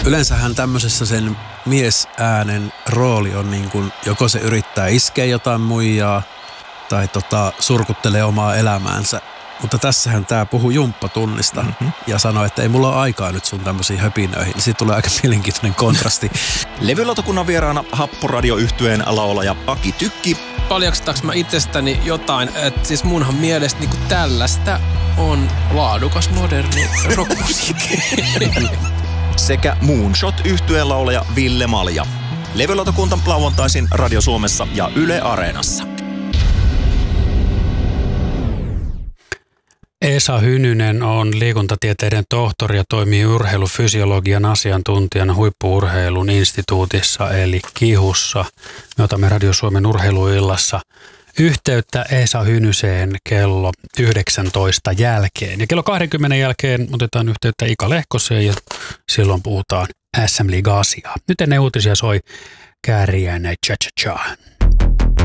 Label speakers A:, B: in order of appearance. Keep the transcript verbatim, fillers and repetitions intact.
A: Yleensähän tämmöisessä sen miesäänen rooli on niin kuin, joko se yrittää iskeä jotain muijaa tai tota, surkuttelee omaa elämäänsä. Mutta tässähän tää puhuu jumppatunnista mm-hmm. ja sanoo, että ei mulla ole aikaa nyt sun tämmöisiin höpinöihin. Siitä tulee aika mielenkiintoinen kontrasti.
B: Levylautakunnan vieraana Happoradio-yhtyeen laulaja Aki Tykki.
C: Paljastaks mä itsestäni jotain, että siis munhan mielestä niinku tällaista on laadukas moderni rockmusiikki.
B: Sekä Moonshot-yhtyeen laulaja Ville Malja. Levylautakunta lauantaisin Radio Suomessa ja Yle Areenassa.
D: Esa Hynynen on liikuntatieteiden tohtori ja toimii urheilufysiologian asiantuntijana Huippu-urheilun instituutissa eli KIHUssa. Me otamme Radio Suomen urheiluillassa yhteyttä Esa Hynyseen kello yhdeksäntoista jälkeen. Ja kello kaksikymmentä jälkeen otetaan yhteyttä Ika Lehkoseen ja silloin puhutaan S M-liiga-asiaa. Nyt ennen uutisia soi Kääriäinen Cha Cha Cha.